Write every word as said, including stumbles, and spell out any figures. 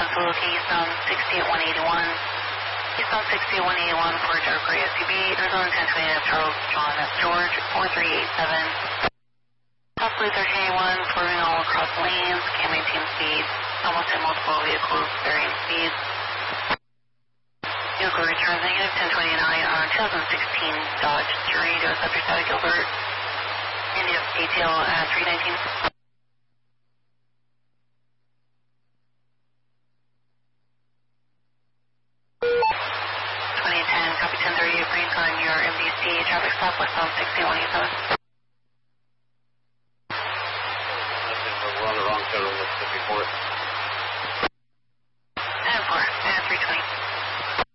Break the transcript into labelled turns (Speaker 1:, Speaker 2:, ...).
Speaker 1: Saluki, eastbound sixty-eight one eighty-one. Eastbound sixty-eight one eighty-one for Darker S U B, Arizona ten twenty-nine Charles John S. George, four three eight seven. Possibly thirteen eighty-one, forming all across lanes, can maintain speed, almost at multiple vehicles, varying speeds. Vehicle returns negative ten twenty-nine on twenty sixteen Dodge Dorado, subject out of Gilbert. India detail at three nineteen. twenty ten, copy ten thirty-eight, brief on your M D C, traffic stop westbound sixty-one eighty-seven.
Speaker 2: We're on the wrong side of the Mississippi Port.